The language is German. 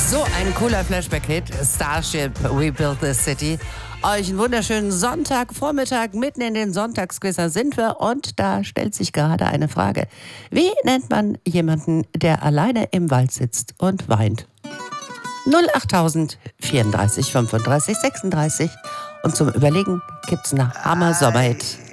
So ein cooler Flashback-Hit, Starship, We Built This City. Euch einen wunderschönen Sonntagvormittag, mitten in den Sonntagsquiz sind wir und da stellt sich gerade eine Frage. Wie nennt man jemanden, der alleine im Wald sitzt und weint? 08000 34 35 36 und zum Überlegen gibt's einen Hammer-Sommerhit.